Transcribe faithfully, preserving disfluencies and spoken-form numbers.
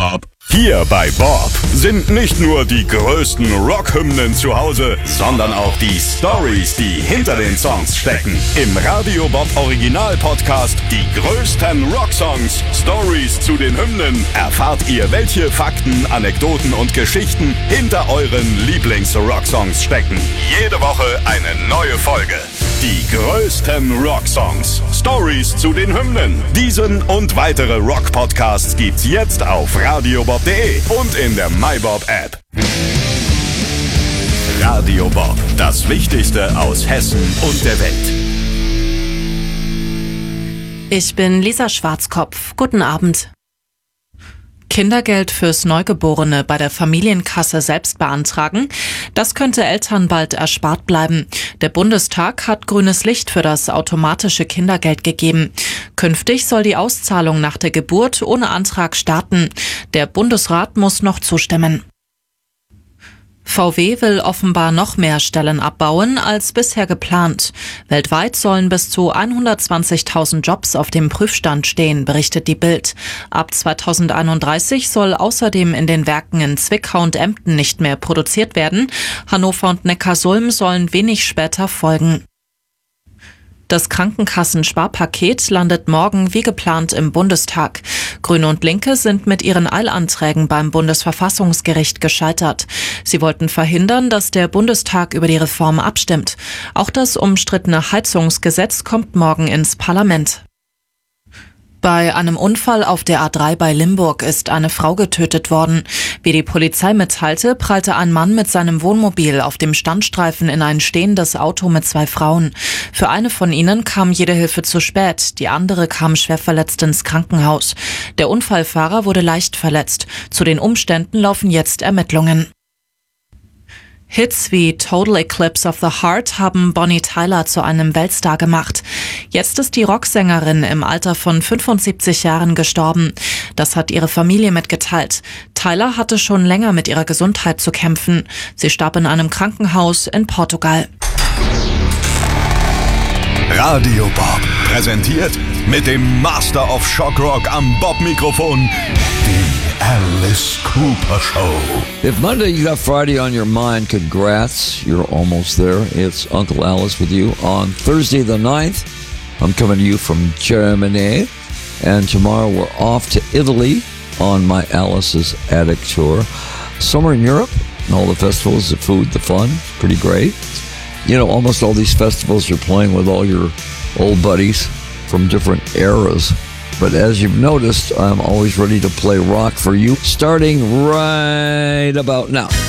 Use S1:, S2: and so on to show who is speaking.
S1: Bob. Hier bei Bob sind nicht nur die größten Rockhymnen zu Hause, sondern auch die Storys, die hinter den Songs stecken. Im Radio Bob Original Podcast Die größten Rocksongs, Stories zu den Hymnen, erfahrt ihr, welche Fakten, Anekdoten und Geschichten hinter euren Lieblings-Rocksongs stecken. Jede Woche eine neue Folge. Die größten Rocksongs, Stories zu den Hymnen. Diesen und weitere Rock-Podcasts gibt's jetzt auf radiobob punkt de und in der MyBob-App. Radio Bob, das Wichtigste aus Hessen und der Welt.
S2: Ich bin Lisa Schwarzkopf. Guten Abend. Kindergeld fürs Neugeborene bei der Familienkasse selbst beantragen? Das könnte Eltern bald erspart bleiben. Der Bundestag hat grünes Licht für das automatische Kindergeld gegeben. Künftig soll die Auszahlung nach der Geburt ohne Antrag starten. Der Bundesrat muss noch zustimmen. V W will offenbar noch mehr Stellen abbauen als bisher geplant. Weltweit sollen bis zu hundertzwanzigtausend Jobs auf dem Prüfstand stehen, berichtet die Bild. Ab zweitausendeinunddreißig soll außerdem in den Werken in Zwickau und Emden nicht mehr produziert werden. Hannover und Neckarsulm sollen wenig später folgen. Das Krankenkassensparpaket landet morgen wie geplant im Bundestag. Grüne und Linke sind mit ihren Eilanträgen beim Bundesverfassungsgericht gescheitert. Sie wollten verhindern, dass der Bundestag über die Reform abstimmt. Auch das umstrittene Heizungsgesetz kommt morgen ins Parlament. Bei einem Unfall auf der A drei bei Limburg ist eine Frau getötet worden. Wie die Polizei mitteilte, prallte ein Mann mit seinem Wohnmobil auf dem Standstreifen in ein stehendes Auto mit zwei Frauen. Für eine von ihnen kam jede Hilfe zu spät, die andere kam schwer verletzt ins Krankenhaus. Der Unfallfahrer wurde leicht verletzt. Zu den Umständen laufen jetzt Ermittlungen. Hits wie Total Eclipse of the Heart haben Bonnie Tyler zu einem Weltstar gemacht. Jetzt ist die Rocksängerin im Alter von fünfundsiebzig Jahren gestorben. Das hat ihre Familie mitgeteilt. Tyler hatte schon länger mit ihrer Gesundheit zu kämpfen. Sie starb in einem Krankenhaus in Portugal.
S1: Radio Bob präsentiert mit dem Master of Shock Rock am Bob-Mikrofon die Alice Cooper Show.
S3: If Monday you got Friday on your mind, congrats, you're almost there. It's Uncle Alice with you. On Thursday the ninth, I'm coming to you from Germany, and tomorrow we're off to Italy on my Alice's Attic Tour. Summer in Europe, and all the festivals, the food, the fun, pretty great. You know, almost all these festivals are playing with all your old buddies from different eras. But as you've noticed, I'm always ready to play rock for you, starting right about now.